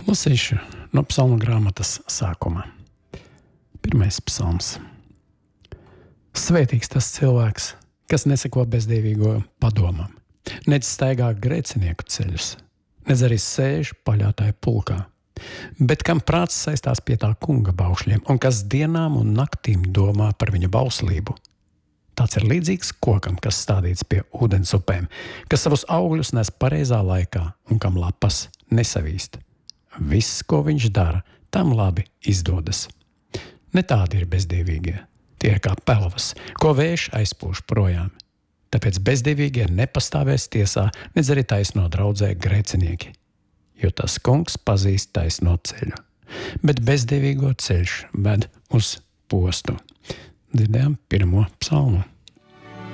Lasīšu no psalmu grāmatas sākuma. 1. psalms. Svētīgs tas cilvēks, kas neseko bezdīvīgo padomam, nec staigā grēcinieku ceļus, nec arī sēž paļātāju pulkā, bet kam prāts saistās pie tā kunga baušļiem un kas dienām un naktīm domā par viņa bauslību. Tāds ir līdzīgs kokam, kas stādīts pie ūdens upēm, kas savus augļus nes pareizā laikā un kam lapas nesavīst. Viss, ko viņš dara, tam labi izdodas. Ne tādi ir bezdīvīgie. Tie ir kā pelvas, ko vējš aizpūš projām. Tāpēc bezdīvīgie nepastāvēs tiesā, nedz arī taisno draudzē grēcinieki. Jo tas kungs pazīst taisno ceļu, bet bezdīvīgo ceļš ved uz postu. Dzirdējām 1. psalmu.